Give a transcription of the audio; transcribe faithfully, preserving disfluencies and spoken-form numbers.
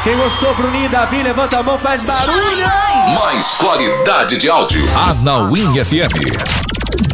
Quem gostou, Bruninho e Davi, levanta a mão, faz barulho! Mais qualidade de áudio. Anauim F M.